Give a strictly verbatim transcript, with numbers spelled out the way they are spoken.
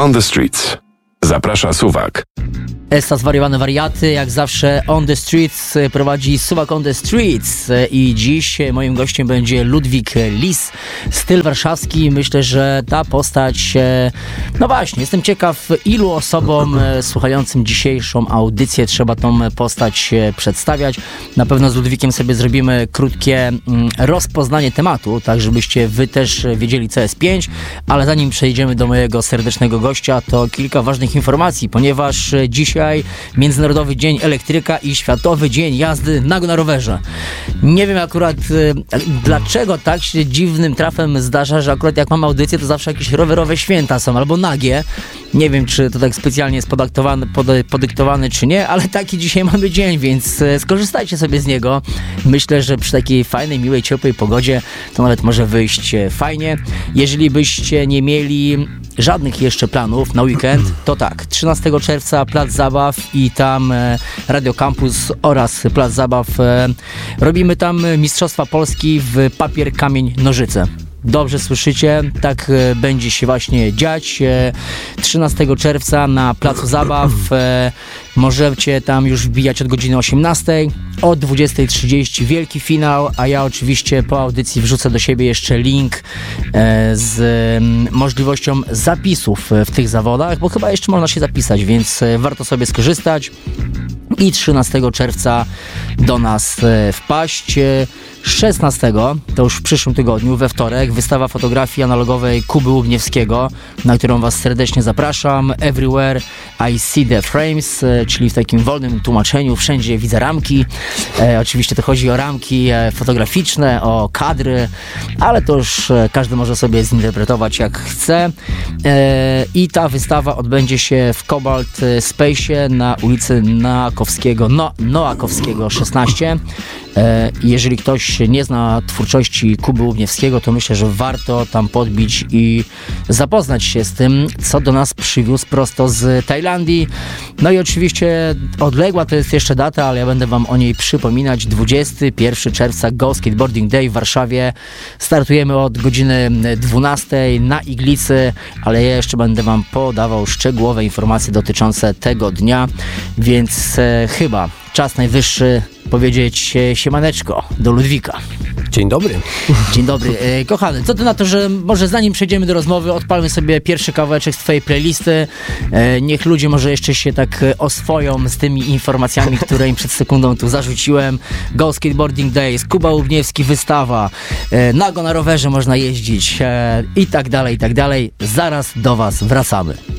On the Streets. Zaprasza Suwak. Esta zwariowane wariaty, jak zawsze On the Streets prowadzi Suwak On the Streets i dziś moim gościem będzie Ludwik Lis, styl warszawski. Myślę, że ta postać, no właśnie, jestem ciekaw, ilu osobom słuchającym dzisiejszą audycję trzeba tą postać przedstawiać. Na pewno z Ludwikiem sobie zrobimy krótkie rozpoznanie tematu, tak żebyście wy też wiedzieli, co jest pięć, ale zanim przejdziemy do mojego serdecznego gościa, to kilka ważnych informacji, ponieważ dzisiaj Międzynarodowy Dzień Elektryka i Światowy Dzień Jazdy nago na rowerze. Nie wiem akurat y, dlaczego tak się dziwnym trafem zdarza, że akurat jak mam audycję, to zawsze jakieś rowerowe święta są, albo nagie. Nie wiem, czy to tak specjalnie jest podyktowane, pod, podyktowane czy nie, ale taki dzisiaj mamy dzień, więc y, skorzystajcie sobie z niego. Myślę, że przy takiej fajnej, miłej, ciepłej pogodzie to nawet może wyjść fajnie. Jeżeli byście nie mieli żadnych jeszcze planów na weekend, to tak, trzynastego czerwca Plac Zabaw i tam e, Radio Campus oraz Plac Zabaw. E, robimy tam Mistrzostwa Polski w papier, kamień, nożyce. Dobrze słyszycie, tak e, będzie się właśnie dziać. E, trzynastego czerwca na Placu Zabaw e, możecie tam już wbijać od godziny osiemnastej, od dwudziestej trzydzieści wielki finał, a ja oczywiście po audycji wrzucę do siebie jeszcze link e, z e, możliwością zapisów w tych zawodach, bo chyba jeszcze można się zapisać, więc e, warto sobie skorzystać i trzynastego czerwca do nas e, wpaść. E, szesnastego, to już w przyszłym tygodniu, we wtorek, wystawa fotografii analogowej Kuby Łubniewskiego, na którą was serdecznie zapraszam. Everywhere I see the frames, czyli w takim wolnym tłumaczeniu, wszędzie widzę ramki. E, oczywiście to chodzi o ramki e, fotograficzne, o kadry, ale to już e, każdy może sobie zinterpretować jak chce. E, I ta wystawa odbędzie się w Cobalt Space na ulicy Noakowskiego, no, Noakowskiego szesnaście. Jeżeli ktoś nie zna twórczości Kuby Łubniewskiego, to myślę, że warto tam podbić i zapoznać się z tym, co do nas przywiózł prosto z Tajlandii. No i oczywiście odległa to jest jeszcze data, ale ja będę wam o niej przypominać. dwudziestego pierwszego czerwca Go Skateboarding Day w Warszawie. Startujemy od godziny dwunastej na Iglicy, ale ja jeszcze będę wam podawał szczegółowe informacje dotyczące tego dnia, więc e, chyba czas najwyższy powiedzieć siemaneczko do Ludwika. Dzień dobry. Dzień dobry. E, kochany, co ty na to, że może zanim przejdziemy do rozmowy, odpalmy sobie pierwszy kawałeczek z twojej playlisty. E, niech ludzie może jeszcze się tak oswoją z tymi informacjami, które im przed sekundą tu zarzuciłem. Go Skateboarding Days, Kuba Łubniewski, wystawa, e, nago na rowerze można jeździć e, i tak dalej, i tak dalej. Zaraz do was wracamy.